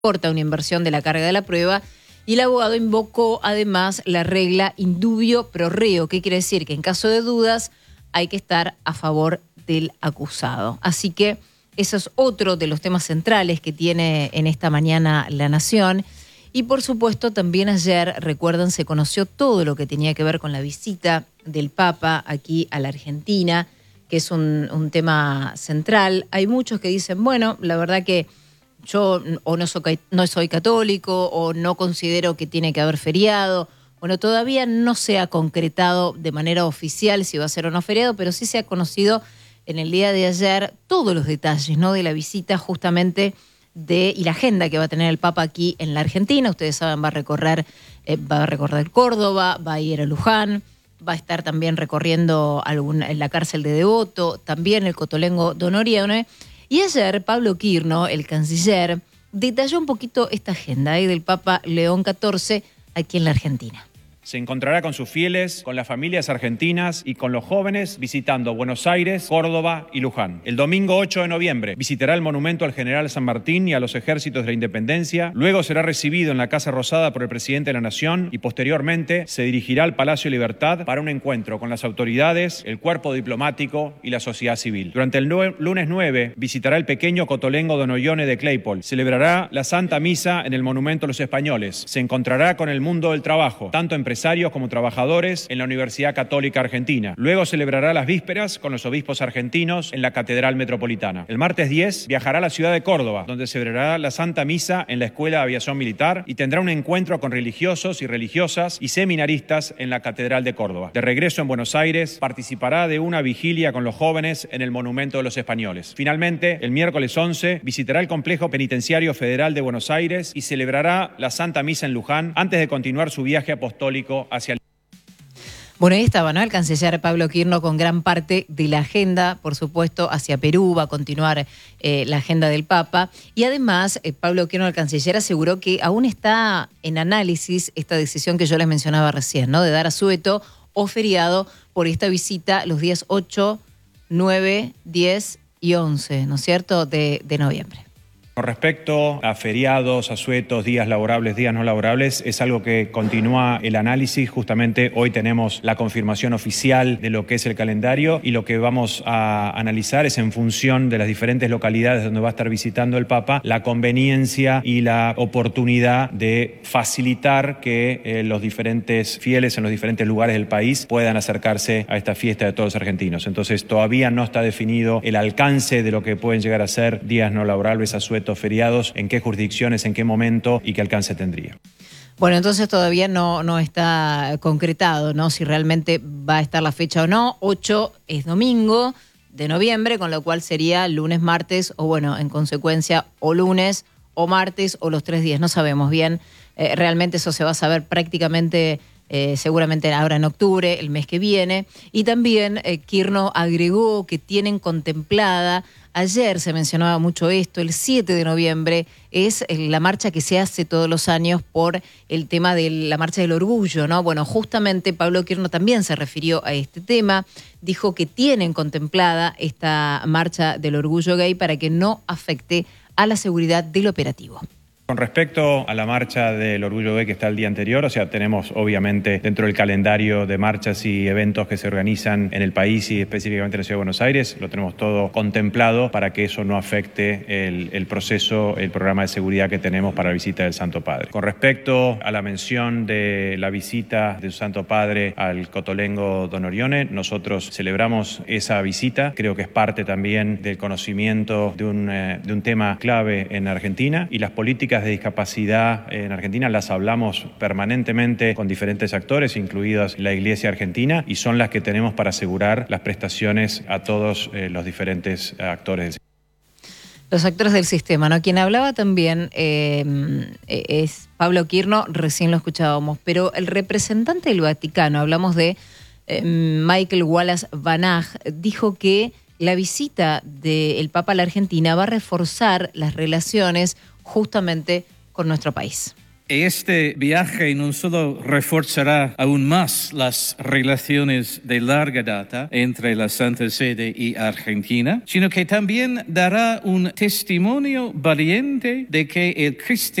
corta una inversión de la carga de la prueba, y el abogado invocó además la regla indubio pro reo, que quiere decir que en caso de dudas hay que estar a favor del acusado. Así que eso es otro de los temas centrales que tiene en esta mañana La Nación. Y por supuesto también ayer, recuerdan, se conoció todo lo que tenía que ver con la visita del Papa aquí a la Argentina, que es un tema central. Hay muchos que dicen, bueno, la verdad que yo o no soy católico o no considero que tiene que haber feriado. Bueno, todavía no se ha concretado de manera oficial si va a ser o no feriado, pero sí se ha conocido en el día de ayer todos los detalles, ¿no?, de la visita justamente y la agenda que va a tener el Papa aquí en la Argentina. Ustedes saben, va a recorrer Córdoba, va a ir a Luján, va a estar también recorriendo la cárcel de Devoto, también el Cotolengo de Onorione. Y ayer Pablo Quirno, el canciller, detalló un poquito esta agenda del Papa León XIV aquí en la Argentina. Se encontrará con sus fieles, con las familias argentinas y con los jóvenes visitando Buenos Aires, Córdoba y Luján. El domingo 8 de noviembre visitará el monumento al general San Martín y a los ejércitos de la Independencia. Luego será recibido en la Casa Rosada por el presidente de la Nación y posteriormente se dirigirá al Palacio Libertad para un encuentro con las autoridades, el cuerpo diplomático y la sociedad civil. Durante el lunes 9 visitará el pequeño Cotolengo de Onorione de Claypole. Celebrará la Santa Misa en el Monumento a los Españoles. Se encontrará con el mundo del trabajo, tanto empresarios como trabajadores en la Universidad Católica Argentina. Luego celebrará las vísperas con los obispos argentinos en la Catedral Metropolitana. El martes 10 viajará a la ciudad de Córdoba, donde celebrará la Santa Misa en la Escuela de Aviación Militar y tendrá un encuentro con religiosos y religiosas y seminaristas en la Catedral de Córdoba. De regreso en Buenos Aires, participará de una vigilia con los jóvenes en el Monumento de los Españoles. Finalmente, el miércoles 11 visitará el Complejo Penitenciario Federal de Buenos Aires y celebrará la Santa Misa en Luján antes de continuar su viaje apostólico hacia el... Bueno, ahí estaba, ¿no?, el canciller Pablo Quirno con gran parte de la agenda, por supuesto, hacia Perú, va a continuar la agenda del Papa. Y además, Pablo Quirno, el canciller, aseguró que aún está en análisis esta decisión que yo les mencionaba recién, ¿no?, de dar asueto o feriado por esta visita los días 8, 9, 10 y 11, ¿no es cierto?, de noviembre. Con respecto a feriados, asuetos, días laborables, días no laborables, es algo que continúa el análisis. Justamente hoy tenemos la confirmación oficial de lo que es el calendario y lo que vamos a analizar es, en función de las diferentes localidades donde va a estar visitando el Papa, la conveniencia y la oportunidad de facilitar que los diferentes fieles en los diferentes lugares del país puedan acercarse a esta fiesta de todos los argentinos. Entonces todavía no está definido el alcance de lo que pueden llegar a ser días no laborables, asuetos, feriados, en qué jurisdicciones, en qué momento y qué alcance tendría. Bueno, entonces todavía no está concretado, ¿no?, si realmente va a estar la fecha o no. 8 es domingo de noviembre, con lo cual sería lunes, martes, o bueno, en consecuencia, o lunes o martes o los 3 días. No sabemos bien. Realmente eso se va a saber prácticamente seguramente ahora en octubre, el mes que viene. Y también Quirno agregó que tienen contemplada, ayer se mencionaba mucho esto, el 7 de noviembre es la marcha que se hace todos los años por el tema de la marcha del orgullo, ¿no? Bueno, justamente Pablo Quirno también se refirió a este tema, dijo que tienen contemplada esta marcha del orgullo gay para que no afecte a la seguridad del operativo. Con respecto a la marcha del Orgullo Gay que está el día anterior, o sea, tenemos obviamente dentro del calendario de marchas y eventos que se organizan en el país y específicamente en la Ciudad de Buenos Aires, lo tenemos todo contemplado para que eso no afecte el proceso, el programa de seguridad que tenemos para la visita del Santo Padre. Con respecto a la mención de la visita del Santo Padre al Cotolengo de Onorione, nosotros celebramos esa visita, creo que es parte también del conocimiento de un tema clave en Argentina, y las políticas de discapacidad en Argentina las hablamos permanentemente con diferentes actores, incluidas la Iglesia Argentina, y son las que tenemos para asegurar las prestaciones a todos los diferentes actores. Los actores del sistema, ¿no? Quien hablaba también es Pablo Quirno, recién lo escuchábamos, pero el representante del Vaticano, hablamos de Michael Wallace Vanag, dijo que la visita del Papa a la Argentina va a reforzar las relaciones justamente con nuestro país. Este viaje no solo reforzará aún más las relaciones de larga data entre la Santa Sede y Argentina, sino que también dará un testimonio valiente de que el cristianismo